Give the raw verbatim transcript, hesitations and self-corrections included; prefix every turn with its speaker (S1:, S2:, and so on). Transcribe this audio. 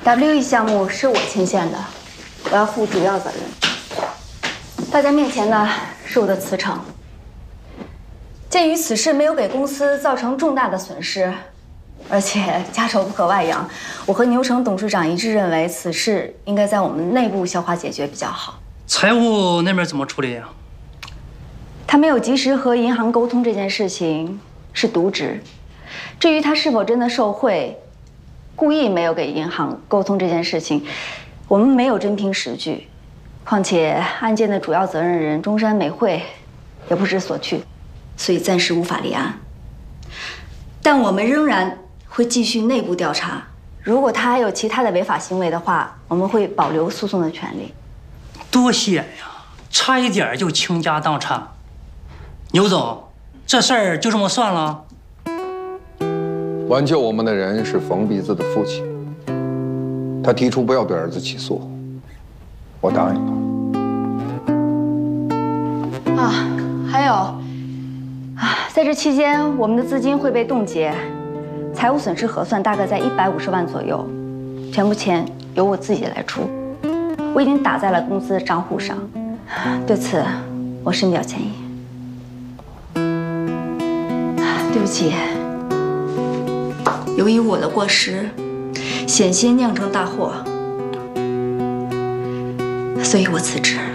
S1: W E 项目是我牵线的，我要负主要责任。大家面前呢是我的辞呈。鉴于此事没有给公司造成重大的损失，而且家丑不可外扬，我和牛城董事长一致认为此事应该在我们内部消化解决比较好。
S2: 财务那边怎么处理呀？
S1: 他没有及时和银行沟通这件事情是渎职。至于他是否真的受贿，故意没有给银行沟通这件事情，我们没有真凭实据。况且案件的主要责任人中山美惠也不知所去，所以暂时无法立案。但我们仍然会继续内部调查，如果他还有其他的违法行为的话，我们会保留诉讼的权利。
S2: 多险呀，差一点就倾家荡产。牛总，这事儿就这么算了？
S3: 挽救我们的人是冯鼻子的父亲，他提出不要对儿子起诉，我答应了。
S1: 啊，还有，啊，在这期间，我们的资金会被冻结，财务损失核算大概在一百五十万左右，全部钱由我自己来出，我已经打在了公司的账户上，对此我深表歉意。对不起，由于我的过失，险些酿成大祸，所以我辞职。